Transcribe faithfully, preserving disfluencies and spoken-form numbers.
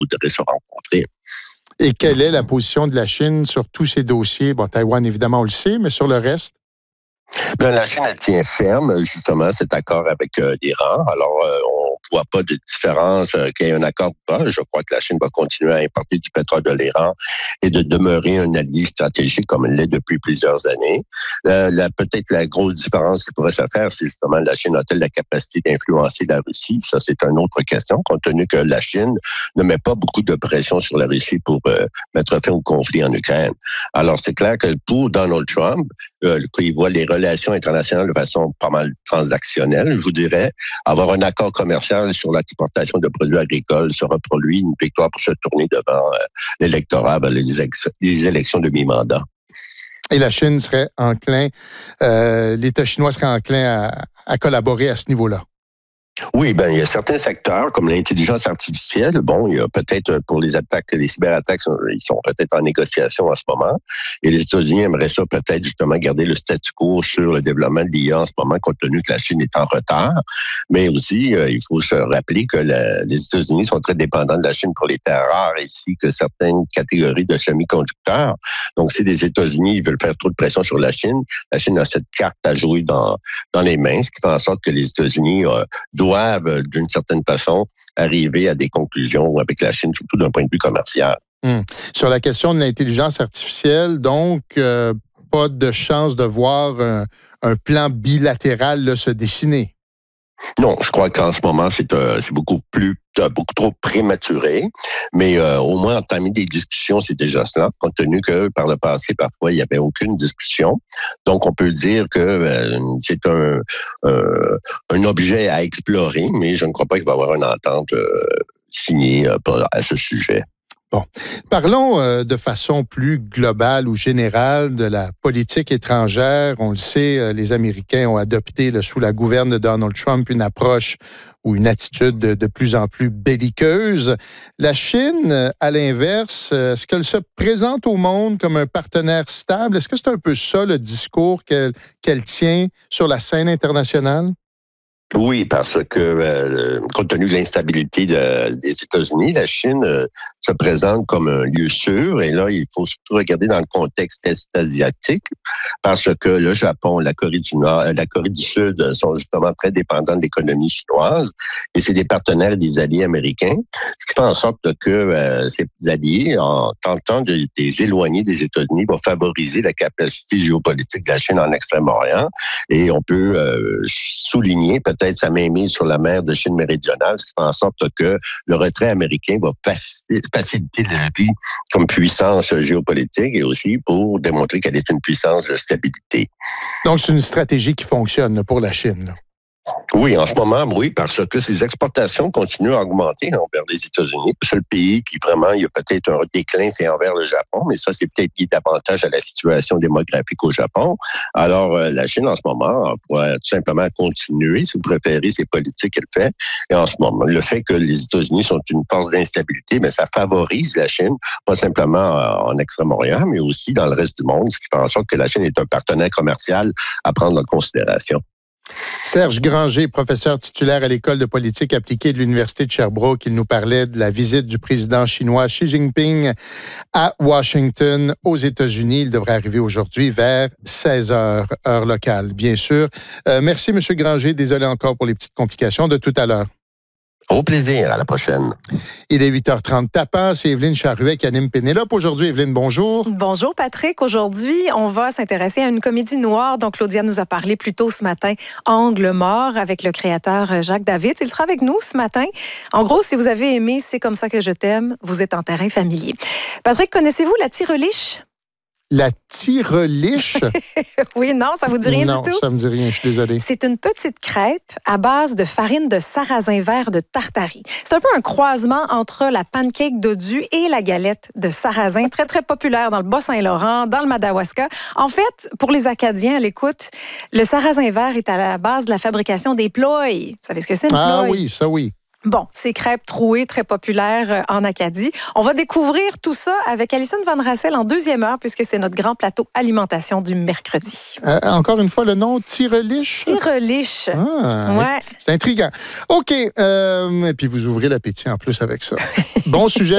voudraient se rencontrer. Et quelle est la position de la Chine sur tous ces dossiers? Bon, Taïwan, évidemment, on le sait, mais sur le reste? Bien, la Chine, elle tient ferme, justement, cet accord avec euh, l'Iran. Alors, euh, on ne voit pas de différence euh, qu'il y ait un accord ou pas. Je crois que la Chine va continuer à importer du pétrole de l'Iran et de demeurer un allié stratégique comme elle l'est depuis plusieurs années. Euh, la, peut-être la grosse différence qui pourrait se faire, c'est justement la Chine a-t-elle la capacité d'influencer la Russie? Ça, c'est une autre question, compte tenu que la Chine ne met pas beaucoup de pression sur la Russie pour euh, mettre fin au conflit en Ukraine. Alors, c'est clair que pour Donald Trump, euh, qu'il voit les relations internationales de façon pas mal transactionnelle, je vous dirais, avoir un accord commercial sur l'exportation de produits agricoles sera pour lui une victoire pour se tourner devant euh, l'électorat, ben, les, ex- les élections de mi-mandat. Et la Chine serait enclin, euh, l'État chinois serait enclin à, à collaborer à ce niveau-là? Oui, ben il y a certains secteurs comme l'intelligence artificielle. Bon, il y a peut-être pour les attaques, les cyberattaques, ils sont peut-être en négociation en ce moment. Et les États-Unis aimeraient ça peut-être justement garder le statu quo sur le développement de l'I A en ce moment, compte tenu que la Chine est en retard. Mais aussi, euh, il faut se rappeler que la, les États-Unis sont très dépendants de la Chine pour les terres rares, ainsi que certaines catégories de semi-conducteurs. Donc, si les États-Unis veulent faire trop de pression sur la Chine, la Chine a cette carte à jouer dans dans les mains, ce qui fait en sorte que les États-Unis euh, doivent, d'une certaine façon, arriver à des conclusions avec la Chine, surtout d'un point de vue commercial. Hum. Sur la question de l'intelligence artificielle, donc, euh, pas de chance de voir un, un plan bilatéral là, se dessiner? Non, je crois qu'en ce moment, c'est, euh, c'est beaucoup plus, euh, beaucoup trop prématuré. Mais euh, au moins, entamer des discussions, c'est déjà cela, compte tenu que par le passé, parfois, il n'y avait aucune discussion. Donc, on peut dire que euh, c'est un, euh, un objet à explorer, mais je ne crois pas qu'il va y avoir une entente euh, signée euh, à ce sujet. Bon, parlons euh, de façon plus globale ou générale de la politique étrangère. On le sait, euh, les Américains ont adopté là, sous la gouverne de Donald Trump une approche ou une attitude de, de plus en plus belliqueuse. La Chine, euh, à l'inverse, euh, est-ce qu'elle se présente au monde comme un partenaire stable? Est-ce que c'est un peu ça le discours qu'elle, qu'elle tient sur la scène internationale? Oui, parce que euh, compte tenu de l'instabilité de, des États-Unis, la Chine euh, se présente comme un lieu sûr. Et là, il faut surtout regarder dans le contexte est-asiatique, parce que le Japon, la Corée du Nord, la Corée du Sud sont justement très dépendants de l'économie chinoise. Et c'est des partenaires et des alliés américains, ce qui fait en sorte que euh, ces alliés, en tentant de, de les éloigner des États-Unis, vont favoriser la capacité géopolitique de la Chine en Extrême-Orient. Et on peut euh, souligner peut-être peut-être sa mainmise sur la mer de Chine méridionale, ce qui fait en sorte que le retrait américain va faciliter la vie comme puissance géopolitique et aussi pour démontrer qu'elle est une puissance de stabilité. Donc, c'est une stratégie qui fonctionne pour la Chine, là. Oui, en ce moment, oui, parce que ces exportations continuent à augmenter envers les États-Unis. Le seul pays qui vraiment, il y a peut-être un déclin, c'est envers le Japon, mais ça, c'est peut-être lié davantage à la situation démographique au Japon. Alors, euh, la Chine, en ce moment, pourrait tout simplement continuer, si vous préférez, ses politiques qu'elle fait. Et en ce moment, le fait que les États-Unis sont une force d'instabilité, mais ça favorise la Chine, pas simplement en Extrême-Orient, mais aussi dans le reste du monde, ce qui fait en sorte que la Chine est un partenaire commercial à prendre en considération. Serge Granger, professeur titulaire à l'École de politique appliquée de l'Université de Sherbrooke, il nous parlait de la visite du président chinois Xi Jinping à Washington, aux États-Unis. Il devrait arriver aujourd'hui vers seize heures, heure locale, bien sûr. Euh, merci, M. Granger. Désolé encore pour les petites complications de tout à l'heure. Au plaisir, à la prochaine. Il est huit heures trente tapant, c'est Evelyne Charruet qui anime Pénélope. Aujourd'hui, Evelyne, bonjour. Bonjour Patrick. Aujourd'hui, on va s'intéresser à une comédie noire dont Claudia nous a parlé plus tôt ce matin, Angle mort, avec le créateur Jacques David. Il sera avec nous ce matin. En gros, si vous avez aimé C'est comme ça que je t'aime, vous êtes en terrain familier. Patrick, connaissez-vous la tireliche? La tireliche? Oui, non, ça vous dit rien non, du tout? Non, ça me dit rien, je suis désolé. C'est une petite crêpe à base de farine de sarrasin vert de Tartarie. C'est un peu un croisement entre la pancake dodu et la galette de sarrasin, très, très populaire dans le Bas-Saint-Laurent, dans le Madawaska. En fait, pour les Acadiens à l'écoute, le sarrasin vert est à la base de la fabrication des ploys. Vous savez ce que c'est, une ploy? Ah oui, ça oui. Bon, ces crêpes trouées, très populaires en Acadie. On va découvrir tout ça avec Alison Van Rassel en deuxième heure, puisque c'est notre grand plateau alimentation du mercredi. Euh, encore une fois, le nom, tireliche? Tireliche. Ah, ouais. C'est intriguant. OK. Euh, et puis, vous ouvrez l'appétit en plus avec ça. Bon sujet.